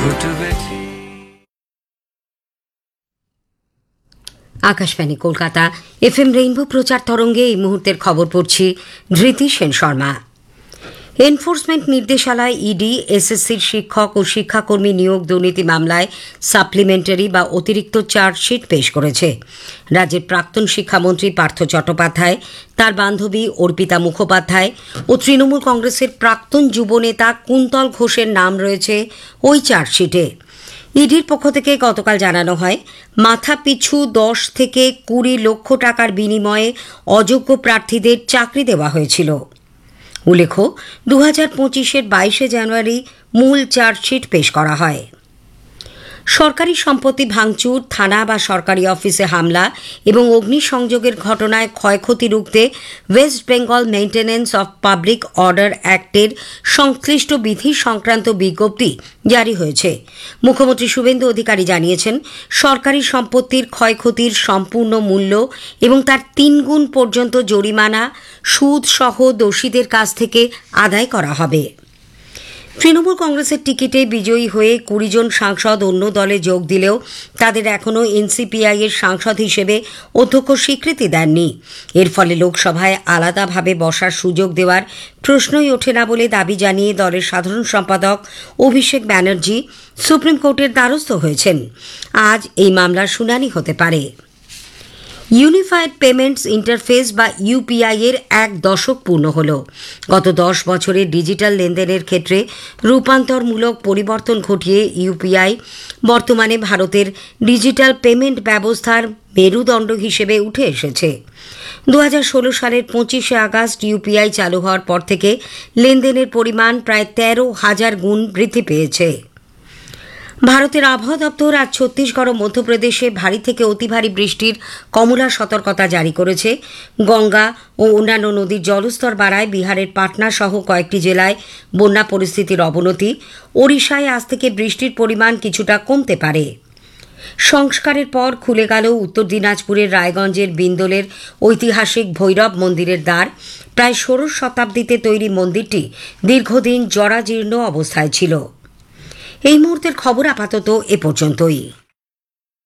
Akashvani Kolkata FM rainbow প্রচার তরঙ্গে এই মুহূর্তের খবর পড়ছি ধৃতি সেন শর্মা। এনফোর্সমেন্ট নির্দেশালয় ইডি এসএসসির শিক্ষক ও শিক্ষাকর্মী নিয়োগ দুর্নীতি মামলায় সাপ্লিমেন্টারি বা অতিরিক্ত চার্জশিট পেশ করেছে। রাজ্যের প্রাক্তন শিক্ষামন্ত্রী পার্থ চট্টোপাধ্যায়, তার বান্ধবী অর্পিতা মুখোপাধ্যায় ও তৃণমূল কংগ্রেসের প্রাক্তন যুবনেতা কুন্তল ঘোষের নাম রয়েছে ওই চার্জশিটে। ইডির পক্ষ থেকে গতকাল জানানো হয়, মাথা পিছু 10 থেকে 20 লক্ষ টাকার বিনিময়ে অযোগ্য প্রার্থীদের চাকরি দেওয়া হয়েছিল। উল্লেখ্য, 2025-এর 22শে জানুয়ারি মূল চার্জশিট পেশ করা হয়। সরকারি সম্পত্তি ভাঙচুর, থানা বা সরকারি অফিসে হামলা এবং অগ্নিসংযোগের ঘটনায় ক্ষয়ক্ষতি রুখতে West Bengal maintenance of public order অ্যাক্টের সংশ্লিষ্ট বিধি সংক্রান্ত বিজ্ঞপ্তি জারি হয়েছে। মুখ্যমন্ত্রী শুভেন্দু অধিকারী জানিয়েছেন, সরকারি সম্পত্তির ক্ষয়ক্ষতির সম্পূর্ণ মূল্য এবং তার 3 গুণ পর্যন্ত জরিমানা সুদ সহ দোষীদের কাছ থেকে আদায় করা হবে। তৃণমূল কংগ্রেসের টিকিটে বিজয়ী হয়ে 20 জন সাংসদ অন্য দলে যোগ দিলেও তাদের এখনও এনসিপিআই এর সাংসদ হিসেবে অধ্যক্ষ স্বীকৃতি দেননি। এর ফলে লোকসভায় আলাদাভাবে বসার সুযোগ দেওয়ার প্রশ্নই ওঠে না বলে দাবি জানিয়ে দলের সাধারণ সম্পাদক অভিষেক ব্যানার্জি সুপ্রিম কোর্টের দ্বারস্থ হয়েছেন। আজ এই মামলার শুনানি হতে পারে। ইউনিফাইড পেমেন্টস ইন্টারফেস বা ইউপিআই এর 1 দশক পূর্ণ হল। গত 10 বছরে ডিজিটাল লেনদেনের ক্ষেত্রে রূপান্তরমূলক পরিবর্তন ঘটিয়ে ইউপিআই বর্তমানে ভারতের ডিজিটাল পেমেন্ট ব্যবস্থার মেরুদণ্ড হিসেবে উঠে এসেছে। 2016 সালের 25শে আগস্ট ইউপিআই চালু হওয়ার পর থেকে লেনদেনের পরিমাণ প্রায় 13,000 গুণ বৃদ্ধি পেয়েছে। ভারতের আবহাওয়া দপ্তর আজ ছত্তিশগড় ও মধ্যপ্রদেশে ভারী থেকে অতি ভারী বৃষ্টির কমলা সতর্কতা জারি করেছে। গঙ্গা ও অন্যান্য নদীর জলস্তর বাড়ায় বিহারের পাটনা সহ কয়েকটি জেলায় বন্যা পরিস্থিতির অবনতি। ওড়িশায় আজ থেকে বৃষ্টির পরিমাণ কিছুটা কমতে পারে। সংস্কারের পর খুলে গেল উত্তর দিনাজপুরের রায়গঞ্জের বিন্দোলের ঐতিহাসিক ভৈরব মন্দিরের দ্বার। প্রায় 16 শতাব্দীতে তৈরি মন্দিরটি দীর্ঘদিন জরাজীর্ণ অবস্থায় ছিল। এই মুহূর্তের খবর আপাতত এ পর্যন্তই।